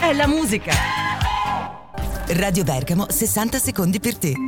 è la musica. Radio Bergamo, 60 secondi per te.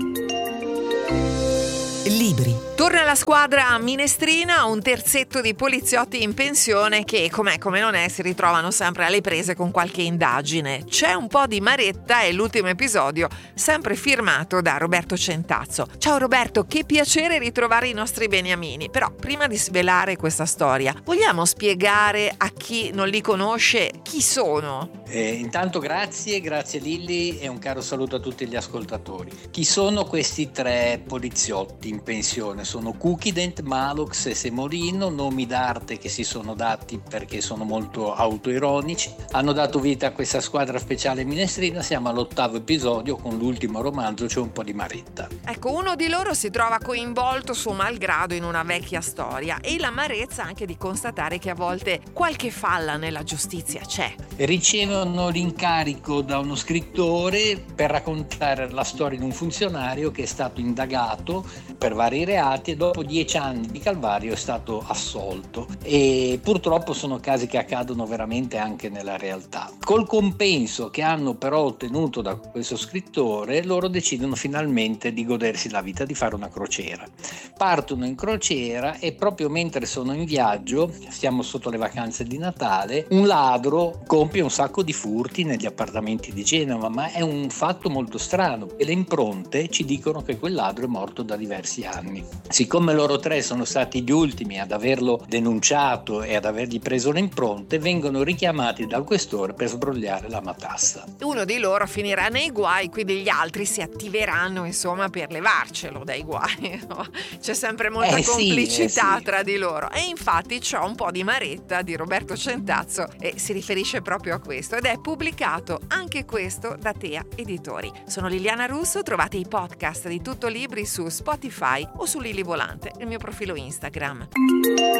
Libri. Torna la squadra minestrina, un terzetto di poliziotti in pensione che, com'è come non è, si ritrovano sempre alle prese con qualche indagine. C'è un po' di maretta e l'ultimo episodio sempre firmato da Roberto Centazzo. Ciao Roberto, che piacere ritrovare i nostri beniamini. Però prima di svelare questa storia, vogliamo spiegare a chi non li conosce chi sono? Intanto grazie Lilli e un caro saluto a tutti gli ascoltatori. Chi sono questi tre poliziotti in pensione? Sono Cukident, Malox e Semolino, nomi d'arte che si sono dati perché sono molto autoironici. Hanno dato vita a questa squadra speciale minestrina, siamo all'8° episodio, con l'ultimo romanzo c'è un po' di maretta. Ecco, uno di loro si trova coinvolto suo malgrado in una vecchia storia e l'amarezza anche di constatare che a volte qualche falla nella giustizia c'è. Ricevono l'incarico da uno scrittore per raccontare la storia di un funzionario che è stato indagato per vari reati e dopo 10 anni di calvario è stato assolto, e purtroppo sono casi che accadono veramente anche nella realtà. Col compenso che hanno però ottenuto da questo scrittore, loro decidono finalmente di godersi la vita, di fare una crociera. Partono in crociera e proprio mentre sono in viaggio, siamo sotto le vacanze di Natale, un ladro compie un sacco di furti negli appartamenti di Genova, ma è un fatto molto strano e le impronte ci dicono che quel ladro è morto da diversi anni. Siccome loro tre sono stati gli ultimi ad averlo denunciato e ad avergli preso le impronte, vengono richiamati dal questore per sbrogliare la matassa. Uno di loro finirà nei guai, quindi gli altri si attiveranno insomma per levarcelo dai guai. C'è sempre molta complicità tra di loro, e infatti c'è un po' di maretta di Roberto Centazzo e si riferisce proprio a questo, ed è pubblicato anche questo da Tea Editori. Sono Liliana Russo, trovate i podcast di Tutto Libri su Spotify o su Lili Volante, il mio profilo Instagram.